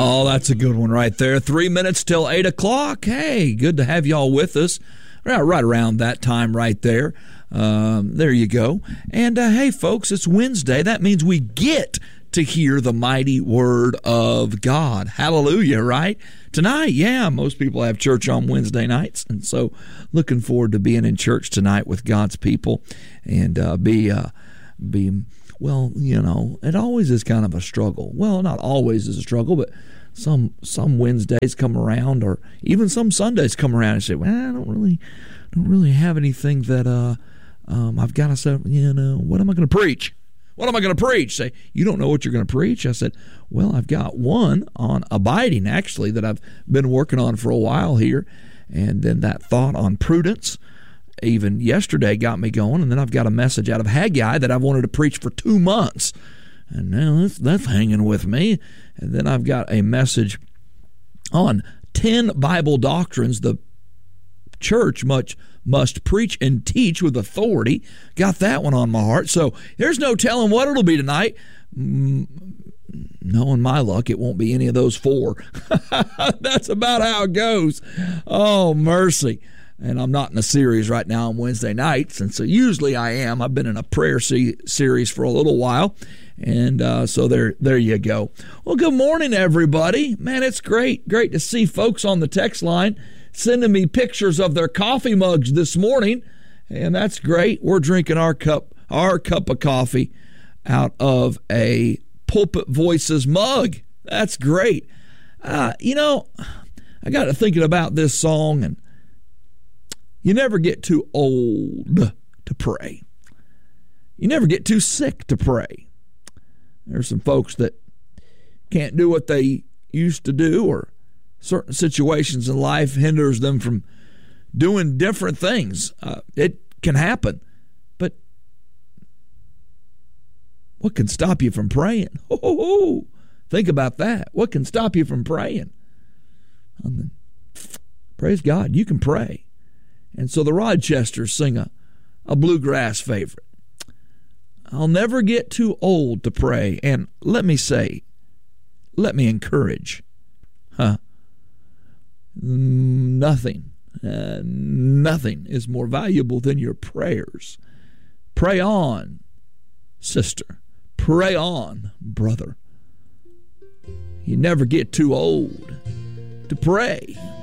Oh, that's a good one right there. 3 minutes till 8 o'clock. Hey, good to have y'all with us. Right around that time right there. There you go. And hey, folks, it's Wednesday. That means we get to hear the mighty word of God. Hallelujah, right? Tonight, yeah, most people have church on Wednesday nights, and so looking forward to being in church tonight with God's people and well, you know, it always is kind of a struggle. Well, not always is a struggle, but some Wednesdays come around, or even some Sundays come around and say, well, I don't really have anything that I've got to say, you know, what am I going to preach? What am I going to preach? Say, you don't know what you're going to preach? I said, well, I've got one on abiding, actually, that I've been working on for a while here. And then that thought on prudence, even yesterday, got me going. And then I've got a message out of Haggai that I've wanted to preach for 2 months. And now that's hanging with me. And then I've got a message on 10 Bible doctrines the church must preach and teach with authority. Got that one on my heart. So there's no telling what it'll be tonight. Knowing my luck, it won't be any of those 4. That's about how it goes. Oh, mercy. And I'm not in a series right now on Wednesday nights, and so usually I am. I've been in a prayer series for a little while, and so there you go. Well, good morning, everybody. Man, it's great to see folks on the text line sending me pictures of their coffee mugs this morning, and that's great. We're drinking our cup of coffee out of a Pulpit Voices mug. That's great. You know, I got to thinking about this song, and you never get too old to pray. You never get too sick to pray. There's some folks that can't do what they used to do, or certain situations in life hinders them from doing different things. It can happen. But what can stop you from praying? Think about that. What can stop you from praying? Praise God, you can pray. And so the Rochesters sing a bluegrass favorite. I'll never get too old to pray. And let me encourage. Nothing is more valuable than your prayers. Pray on, sister. Pray on, brother. You never get too old to pray.